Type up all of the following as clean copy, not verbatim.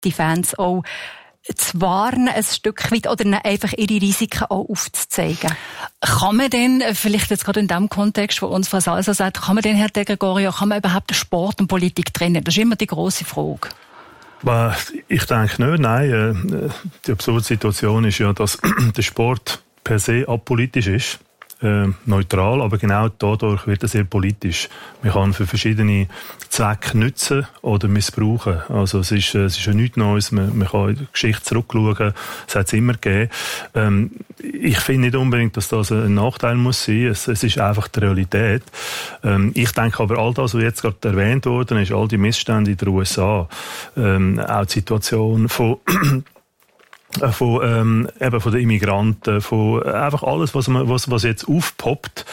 die Fans auch zu warnen, ein Stück weit, oder einfach ihre Risiken auch aufzuzeigen? Kann man denn, vielleicht jetzt gerade in dem Kontext, wo uns Frau Salser sagt, kann man denn, Herr De Gregorio, kann man überhaupt Sport und Politik trennen? Das ist immer die grosse Frage. Ich denke nicht, nein. Die absurde Situation ist ja, dass der Sport per se apolitisch ist. Neutral, aber genau dadurch wird er sehr politisch. Man kann für verschiedene Zwecke nutzen oder missbrauchen. Also es ist ja nichts Neues. Man kann in die Geschichte zurückschauen. Es hat es immer gegeben. Ich finde nicht unbedingt, dass das ein Nachteil muss sein. Es ist einfach die Realität. Ich denke aber, all das, was jetzt gerade erwähnt worden ist, all die Missstände in den USA, auch die Situation von den Immigranten, von einfach alles, was jetzt aufpoppt,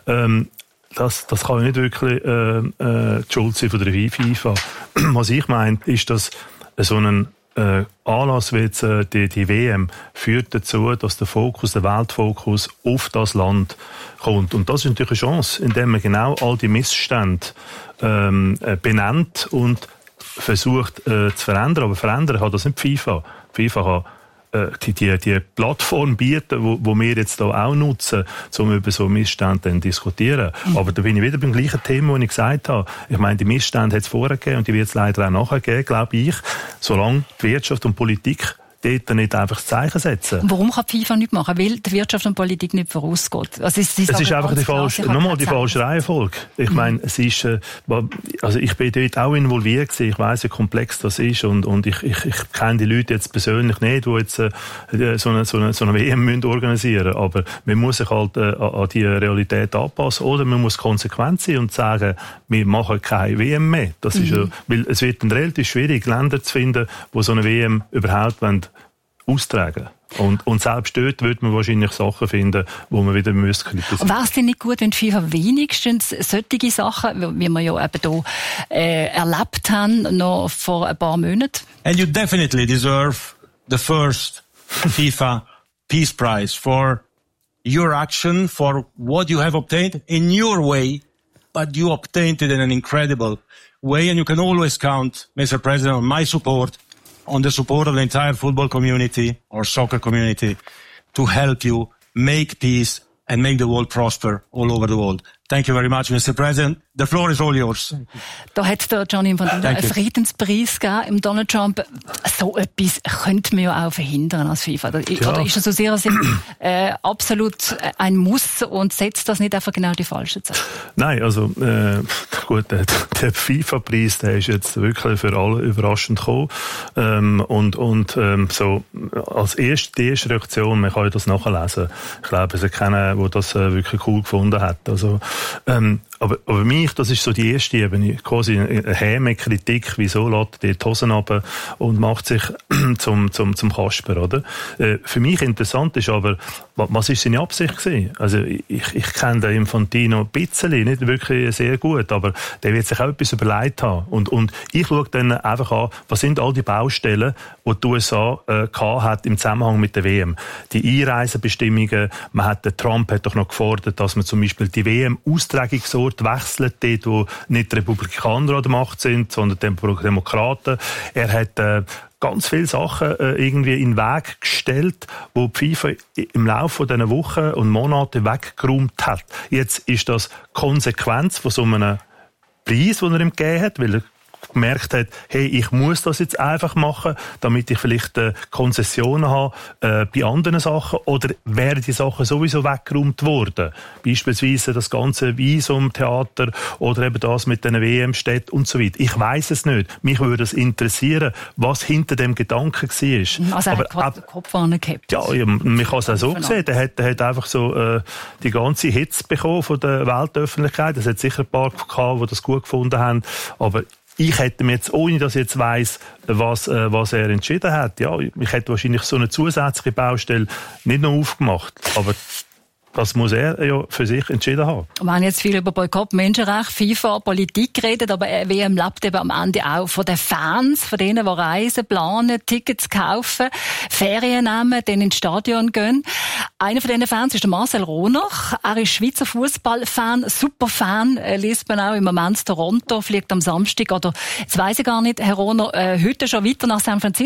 das kann ja nicht wirklich die Schuld sein von der FIFA. Was ich meine, ist, dass so ein Anlass wie jetzt die WM führt dazu, dass der Weltfokus auf das Land kommt. Und das ist natürlich eine Chance, indem man genau all die Missstände benennt und versucht zu verändern. Aber verändern kann das nicht die FIFA. Die FIFA kann die Plattform bieten, wo wir jetzt da auch nutzen, um über so Missstände zu diskutieren. Aber da bin ich wieder beim gleichen Thema, das ich gesagt habe. Ich meine, die Missstände hat es vorher gegeben und die wird es leider auch nachher geben, glaube ich, solange die Wirtschaft und Politik dort nicht einfach das Zeichen setzen. Warum kann die FIFA nicht machen? Weil die Wirtschaft und Politik nicht vorausgeht. Also es ist einfach die falsche Reihenfolge. Ich meine, es ist, also ich bin dort auch involviert gewesen. Ich weiss, wie komplex das ist und ich kenne die Leute jetzt persönlich nicht, die jetzt so eine WM organisieren müssen. Aber man muss sich halt an die Realität anpassen oder man muss konsequent sein und sagen, wir machen keine WM mehr. Das ist weil es wird dann relativ schwierig, Länder zu finden, die so eine WM überhaupt austragen. Und selbst dort würde man wahrscheinlich Sachen finden, wo man wieder kritisieren müsste. Wäre es denn nicht gut, wenn die FIFA wenigstens solche Sachen, wie wir ja eben hier erlebt haben, noch vor ein paar Monaten? And you definitely deserve the first FIFA Peace Prize for your action, for what you have obtained in your way, but you obtained it in an incredible way, and you can always count, Mr. President, on my support, on the support of the entire football community or soccer community to help you make peace and make the world prosper all over the world. Thank you very much, Mr. President. The floor is all yours. Da hat der Gianni Infantino einen Friedenspreis gegeben im Donald Trump. So etwas könnte man ja auch verhindern als FIFA. Oder ist das aus Ihrer Sicht absolut ein Muss und setzt das nicht einfach genau die falsche Zeit? Nein, also gut, der FIFA-Preis, der ist jetzt wirklich für alle überraschend gekommen. So als die erste Reaktion, man kann ja das nachlesen. Ich glaube, es ist keiner, der das wirklich cool gefunden hat. Also aber für mich, das ist so die erste Ebene, quasi eine Häme-Kritik, wieso lässt die Hosen runter und macht sich zum Kasper, oder? Für mich interessant ist aber, was ist seine Absicht gewesen? Also ich kenne den Infantino ein bisschen, nicht wirklich sehr gut, aber der wird sich auch etwas überlegt haben. Und ich schaue dann einfach an, was sind all die Baustellen, die USA gehabt hat im Zusammenhang mit der WM. Die Einreisebestimmungen, der Trump hat doch noch gefordert, dass man zum Beispiel die WM-Austragungsort wechselt, dort, wo nicht die Republikaner an der Macht sind, sondern die Demokraten. Er hat ganz viele Sachen irgendwie in den Weg gestellt, wo die FIFA im Laufe dieser Wochen und Monate weggeräumt hat. Jetzt ist das Konsequenz von so einem Preis, den er ihm gegeben hat, weil er gemerkt hat, hey, ich muss das jetzt einfach machen, damit ich vielleicht Konzessionen habe bei anderen Sachen, oder wären die Sachen sowieso weggeräumt worden? Beispielsweise das ganze Visumtheater oder eben das mit den WM-Städten und so weiter. Ich weiss es nicht. Mich würde es interessieren, was hinter dem Gedanken war. Also er hat den Kopf angehabt. Ja, man kann es auch so sehen. Der hat einfach so die ganze Hitze bekommen von der Weltöffentlichkeit. Es hat sicher ein paar gehabt, die das gut gefunden haben, aber ich hätte mir jetzt, ohne dass ich jetzt weiss, was er entschieden hat, ja, ich hätte wahrscheinlich so eine zusätzliche Baustelle nicht noch aufgemacht. Aber das muss er ja für sich entschieden haben. Wir haben jetzt viel über Boykott, Menschenrechte, FIFA, Politik geredet, aber WM lebt eben am Ende auch von den Fans, von denen, die reisen, planen, Tickets kaufen, Ferien nehmen, dann ins Stadion gehen. Einer von diesen Fans ist der Marcel Ronach. Er ist Schweizer Fußballfan, Superfan, liest man auch im Moment Toronto, fliegt am Samstag, oder jetzt weiss ich gar nicht, Herr Ronach, heute schon weiter nach San Francisco.